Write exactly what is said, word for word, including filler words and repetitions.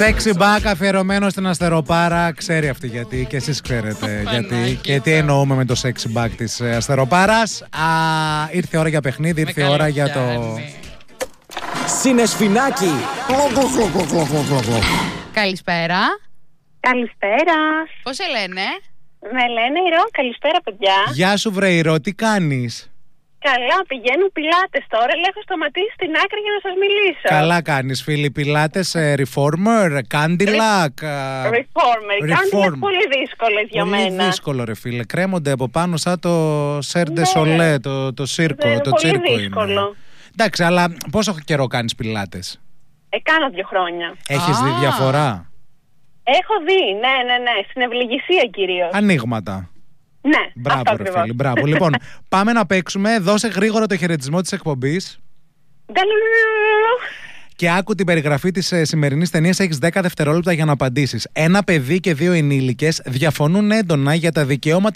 Sexy back αφιερωμένο στην Αστεροπάρα. Ξέρει αυτή γιατί και εσείς ξέρετε γιατί και τι εννοούμε με το sexy back της Αστεροπάρας. Α, ήρθε η ώρα για παιχνίδι, ήρθε η ώρα για το... Συνεσφινάκι. Καλησπέρα. Καλησπέρα. Πώς σε λένε? Με λένε Ηρώ. Καλησπέρα, παιδιά. Γεια σου βρε Ηρώ, τι κάνεις? Καλά, πηγαίνουν πιλάτες τώρα, αλλά έχω σταματήσει στην άκρη για να σας μιλήσω. Καλά κάνεις φίλοι. Πιλάτες, reformer, candelac. Reformer, candelac πολύ δύσκολες για πολύ μένα. Πολύ δύσκολο ρε φίλε. Κρέμονται από πάνω σαν το Σέρντε Σολέ, το, το σύρκο, ναι, το πολύ τσίρκο δύσκολο. Είναι. Εντάξει, αλλά πόσο καιρό κάνεις πιλάτες? Ε, κάνω δύο χρόνια. Έχεις Α. δει διαφορά? Έχω δει, ναι, ναι, ναι, στην ευλογησία κυρίως. Ανοίγματα. Ναι, Μπράβο αυτό ρε ακριβώς. φίλοι, μπράβο. Λοιπόν, πάμε να παίξουμε. Δώσε γρήγορα το χαιρετισμό της εκπομπής. Και άκου την περιγραφή της ε, σημερινής ταινίας. Έχεις δέκα δευτερόλεπτα για να απαντήσεις. Ένα παιδί και δύο ενήλικες διαφωνούν έντονα για τα δικαιώματα